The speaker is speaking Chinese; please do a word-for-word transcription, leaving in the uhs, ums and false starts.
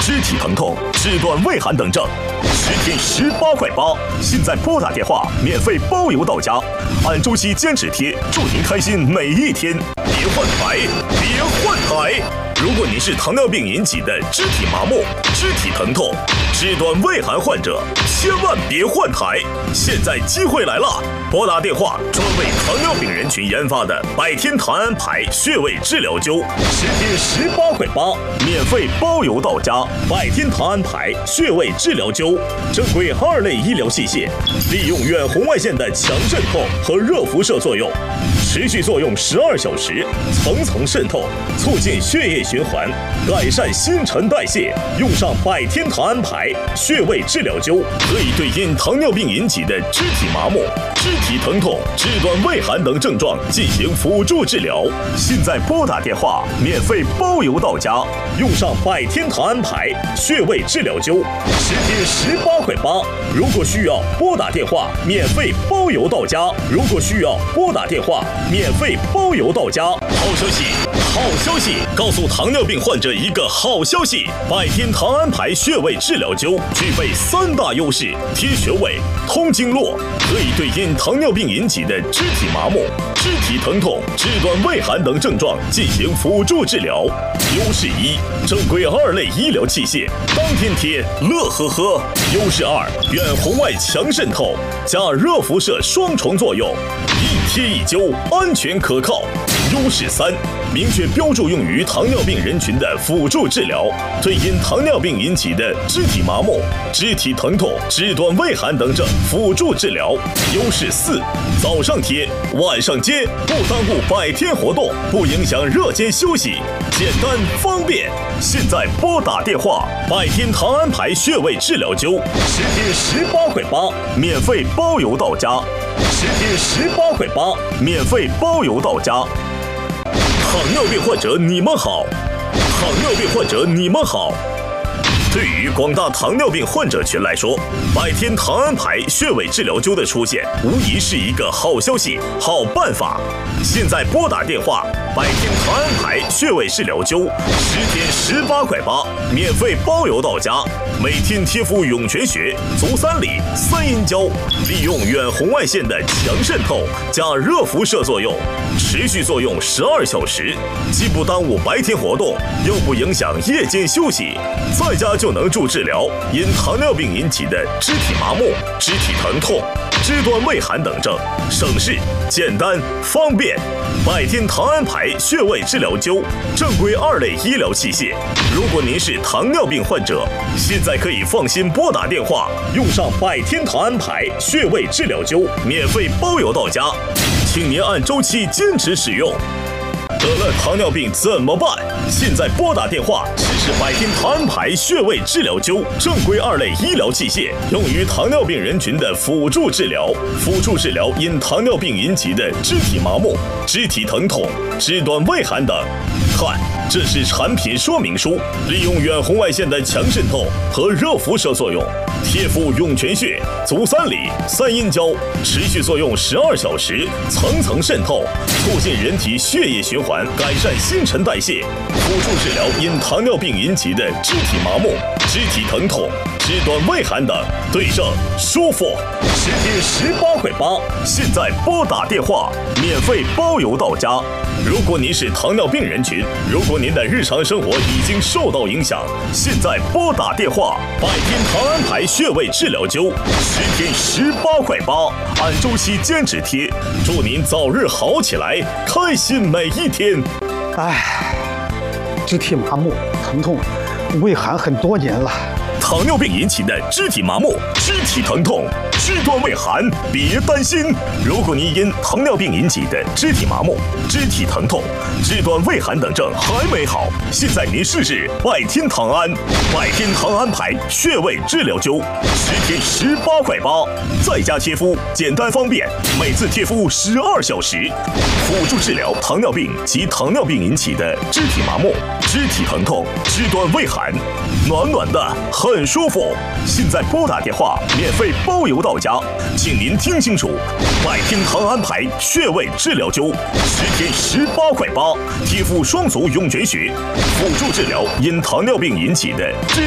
肢体疼痛、肢端畏寒等症，十天十八块八。现在拨打电话，免费包邮到家，按周期坚持贴，祝您开心每一天。别换台，别换台！如果您是糖尿病引起的肢体麻木、肢体疼痛、肢端畏寒患者，千万别换台！现在机会来了，拨打电话，专为糖尿病人群研发的百天糖安牌穴位治疗灸，十天十八块八，免费包邮到家。百天糖安牌穴位治疗灸，正规二类医疗器械，利用远红外线的强渗透和热辐射作用，持续作用十二小时，层层渗透，促进血液循环，改善新陈代谢。用上百天糖安牌穴位治疗灸，可以对因糖尿病引起的肢体麻木、肢体疼痛、肢端畏寒等症状进行辅助治疗。现在拨打电话，免费包邮到家。用上百天糖安牌穴位治疗灸，十天十八块八。如果需要拨打电话，免费包邮到家。如果需要拨打电话，免费包邮到家。好消息，好消息！告诉糖尿病患者一个好消息：百天糖安牌穴位治疗灸具备三大优势：贴穴位、通经络，可以对因糖尿病引起的肢体麻木、肢体疼痛、肢端畏寒等症状进行辅助治疗。优势一，正规二类医疗器械，当天贴，乐呵呵。优势二，远红外强渗透加热辐射双重作用，一贴一灸，安全可靠。优势三，明确标注用于糖尿病人群的辅助治疗，对因糖尿病引起的肢体麻木、肢体疼痛、肢端畏寒等症辅助治疗。优势四，早上贴，晚上接，不耽误百天活动，不影响热间休息，简单方便。现在拨打电话，百天糖安牌穴位治疗灸，十天十八块八，免费包邮到家。十天十八块八，免费包邮到家。糖尿病患者你们好，糖尿病患者你们好。对于广大糖尿病患者群来说，百天糖安牌穴位治疗灸的出现，无疑是一个好消息、好办法。现在拨打电话，百天糖安牌穴位治疗灸，十天十八块八，免费包邮到家。每天贴敷涌泉穴、足三里、三阴交，利用远红外线的强渗透加热辐射作用，持续作用十二小时，既不耽误白天活动，又不影响夜间休息，在家就能助治疗因糖尿病引起的肢体麻木、肢体疼痛、肢端畏寒等症，省事、简单、方便。百天糖安牌穴位治疗灸，正规二类医疗器械。如果您是糖尿病患者，现在可以放心拨打电话，用上百天糖安牌穴位治疗灸，免费包邮到家，请您按周期坚持使用。得了糖尿病怎么办？现在拨打电话，试试百天糖安牌穴位治疗灸，正规二类医疗器械，用于糖尿病人群的辅助治疗，辅助治疗因糖尿病引起的肢体麻木、肢体疼痛、肢端畏寒等。看，这是产品说明书，利用远红外线的强渗透和热辐射作用，贴敷涌泉穴、足三里、三阴交，持续作用十二小时，层层渗透，促进人体血液循环，改善新陈代谢，辅助治疗因糖尿病引起的肢体麻木、肢体疼痛、肢端畏寒等，对症舒服。十天十八块八，现在拨打电话，免费包邮到家。如果您是糖尿病人群，如果您的日常生活已经受到影响，现在拨打电话，百天糖安牌穴位治疗灸，十天十八块八，按周期坚持贴，祝您早日好起来，开心每一天。 唉，肢体麻木、疼痛、畏寒很多年了。 糖尿病引起的肢体麻木、肢体疼痛、肢端畏寒，别担心。如果您因糖尿病引起的肢体麻木、肢体疼痛、肢端畏寒等症还没好，现在您试试百天糖安，百天糖安牌穴位治疗灸，十天十八块八，在家贴敷，简单方便，每次贴敷十二小时，辅助治疗糖尿病及糖尿病引起的肢体麻木、肢体疼痛、肢端畏寒，暖暖的，很舒服。现在拨打电话，免费包邮到家，请您听清楚，百天糖安牌穴位治疗灸，十天十八块八，贴敷双足涌泉穴，辅助治疗因糖尿病引起的肢